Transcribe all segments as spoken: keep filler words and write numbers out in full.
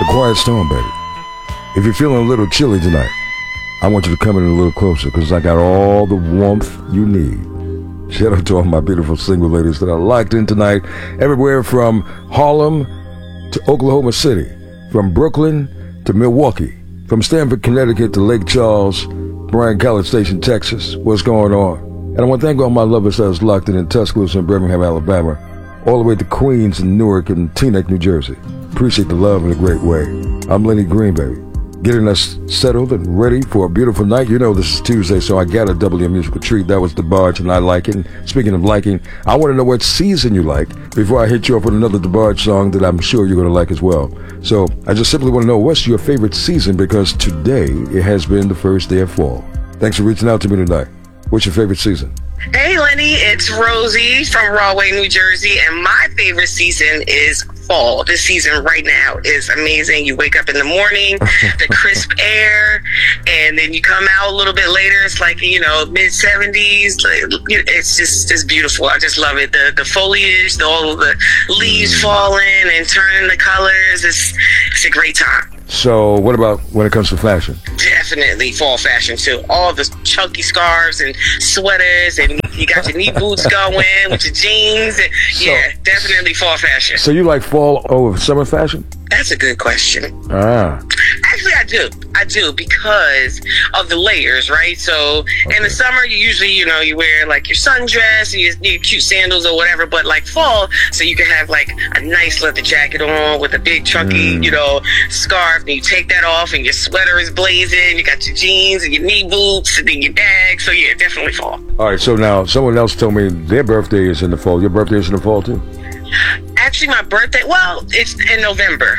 The Quiet Storm, baby. If you're feeling a little chilly tonight, I want you to come in a little closer because I got all the warmth you need. Shout out to all my beautiful single ladies that are locked in tonight, everywhere from Harlem to Oklahoma City, from Brooklyn to Milwaukee, from Stamford, Connecticut to Lake Charles, Bryan College Station, Texas. What's going on? And I want to thank all my lovers that's locked in in Tuscaloosa and Birmingham, Alabama, all the way to Queens and Newark and Teaneck, New Jersey. Appreciate the love in a great way. I'm Lenny Green, baby. Getting us settled and ready for a beautiful night. You know this is Tuesday, so I got a double your musical treat. That was DeBarge, and I like it. And speaking of liking, I want to know what season you like before I hit you up with another DeBarge song that I'm sure you're going to like as well. So I just simply want to know what's your favorite season, because today it has been the first day of fall. Thanks for reaching out to me tonight. What's your favorite season? Hey, Lenny, it's Rosie from Rahway, New Jersey, and my favorite season is fall. This season right now is amazing. You wake up in the morning, the crisp air, and then you come out a little bit later. It's like, you know, mid seventies. It's just it's beautiful. I just love it. The the foliage, the, all of the leaves falling and turning the colors. It's, it's a great time. So what about when it comes to fashion? Definitely fall fashion too. All the chunky scarves and sweaters, and you got your knee boots going with your jeans. And, so, yeah, definitely fall fashion. So you like fall over summer fashion? That's a good question. Ah. Actually, I do. I do because of the layers, right? So okay. In the summer, you usually, you know, you wear like your sundress and your, your cute sandals or whatever. But like fall, so you can have like a nice leather jacket on with a big chunky, mm. you know, scarf. And you take that off and your sweater is blazing. You got your jeans and your knee boots and then your bag. So yeah, definitely fall. All right. So now someone else told me their birthday is in the fall. Your birthday is in the fall too? Actually, my birthday, well, it's in November,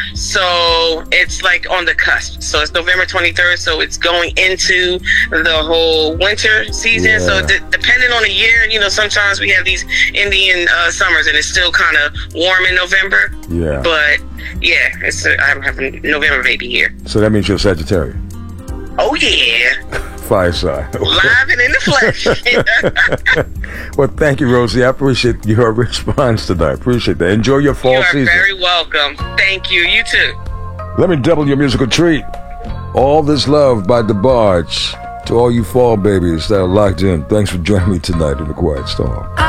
so it's like on the cusp. So it's November twenty-third, so it's going into the whole winter season. Yeah. So d- depending on the year, you know, sometimes we have these Indian uh, summers and it's still kind of warm in November. Yeah. But yeah, it's a, I'm having a November baby here. So that means you're a Sagittarius? Oh, yeah. Fire sign. Live and in the flesh. Well, thank you, Rosie. I appreciate your response tonight. Appreciate that. Enjoy your fall season. You are very welcome. Thank you. You too. Let me double your musical treat. All This Love by DeBarge. To all you fall babies that are locked in, thanks for joining me tonight in The Quiet Storm.